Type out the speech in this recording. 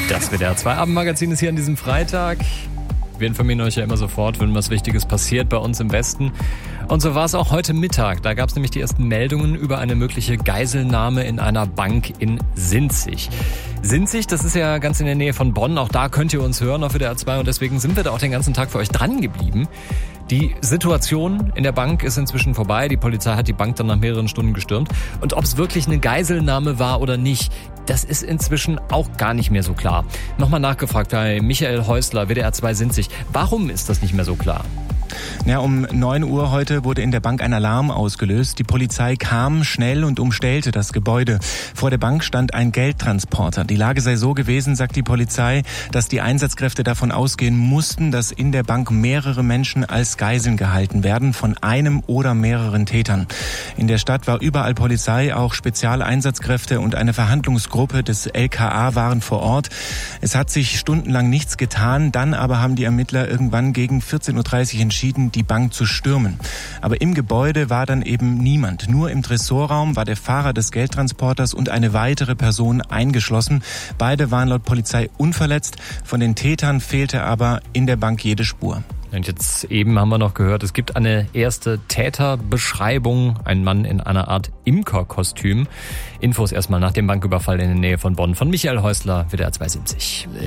Das WDR 2 Abendmagazin ist hier an diesem Freitag. Wir informieren euch ja immer sofort, wenn was Wichtiges passiert bei uns im Westen. Und so war es auch heute Mittag. Da gab es nämlich die ersten Meldungen über eine mögliche Geiselnahme in einer Bank in Sinzig. Sinzig, das ist ja ganz in der Nähe von Bonn. Auch da könnt ihr uns hören auf WDR 2 und deswegen sind wir da auch den ganzen Tag für euch dran geblieben. Die Situation in der Bank ist inzwischen vorbei. Die Polizei hat die Bank dann nach mehreren Stunden gestürmt. Und ob es wirklich eine Geiselnahme war oder nicht, das ist inzwischen auch gar nicht mehr so klar. Nochmal nachgefragt bei Michael Häusler, WDR 2 Sinzig. Warum ist das nicht mehr so klar? Ja, um 9 Uhr heute wurde in der Bank ein Alarm ausgelöst. Die Polizei kam schnell und umstellte das Gebäude. Vor der Bank stand ein Geldtransporter. Die Lage sei so gewesen, sagt die Polizei, dass die Einsatzkräfte davon ausgehen mussten, dass in der Bank mehrere Menschen als Geiseln gehalten werden, von einem oder mehreren Tätern. In der Stadt war überall Polizei, auch Spezialeinsatzkräfte und eine Verhandlungsgruppe des LKA waren vor Ort. Es hat sich stundenlang nichts getan, dann aber haben die Ermittler irgendwann gegen 14.30 Uhr entschieden, die Bank zu stürmen. Aber im Gebäude war dann eben niemand. Nur im Tresorraum war der Fahrer des Geldtransporters und eine weitere Person eingeschlossen. Beide waren laut Polizei unverletzt. Von den Tätern fehlte aber in der Bank jede Spur. Und jetzt eben haben wir noch gehört, es gibt eine erste Täterbeschreibung. Ein Mann in einer Art Imkerkostüm. Infos erstmal nach dem Banküberfall in der Nähe von Bonn von Michael Häusler, WDR 2 Sinzig.